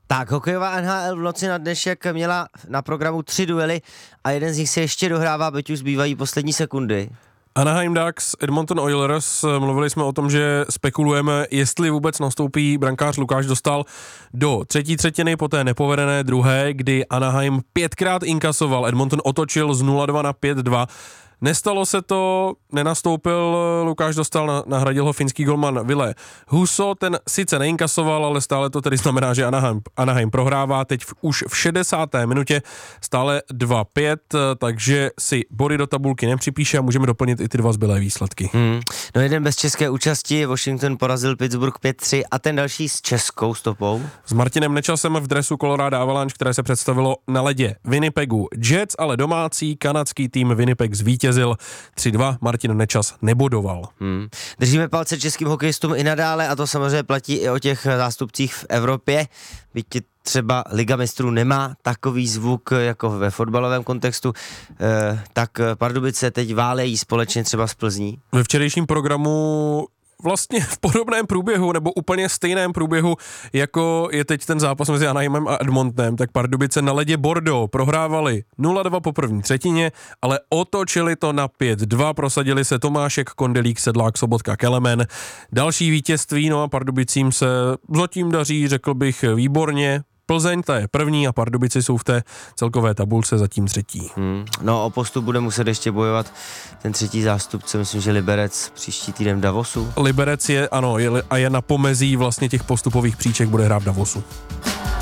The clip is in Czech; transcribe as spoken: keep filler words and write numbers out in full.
Tak, hokejová N H L v noci na dnešek měla na programu tři duely a jeden z nich se ještě dohrává, byť už zbývají poslední sekundy. Anaheim Ducks, Edmonton Oilers, mluvili jsme o tom, že spekulujeme, jestli vůbec nastoupí brankář Lukáš Dostál do třetí třetiny, poté nepovedené druhé, kdy Anaheim pětkrát inkasoval, Edmonton otočil z nula dva na pět dva. Nestalo se to, nenastoupil Lukáš Dostal, nahradil ho finský golman Ville Husso, ten sice neinkasoval, ale stále to tedy znamená, že Anaheim, Anaheim prohrává teď v, už v šedesáté minutě, stále dva pět, takže si body do tabulky nepřipíše a můžeme doplnit i ty dva zbylé výsledky. Hmm. No jeden bez české účasti, Washington porazil Pittsburgh pět tři a ten další s českou stopou. S Martinem Nečasem v dresu Colorado Avalanche, které se představilo na ledě Winnipegu Jets, ale domácí kanadský tým Winnipeg zvítězil tři dva, Martin Nečas nebodoval. Hmm. Držíme palce českým hokejistům i nadále a to samozřejmě platí i o těch zástupcích v Evropě. Byť třeba Liga mistrů nemá takový zvuk jako ve fotbalovém kontextu, eh, tak Pardubice teď válejí společně třeba s Plzní. Ve včerejším programu vlastně v podobném průběhu, nebo úplně stejném průběhu, jako je teď ten zápas mezi Anaheimem a Edmontonem, tak Pardubice na ledě Bordeaux prohrávali nula dva po první třetině, ale otočili to na pět dva, prosadili se Tomášek, Kondelík, Sedlák, Sobotka, Kelemen. Další vítězství, no a Pardubicím se zatím daří, řekl bych, výborně. Plzeň, ta je první a Pardubice jsou v té celkové tabulce zatím třetí. Hmm. No o postup bude muset ještě bojovat ten třetí zástupce, myslím, že Liberec příští týden v Davosu. Liberec je, ano, je, a je na pomezí vlastně těch postupových příček, bude hrát v Davosu.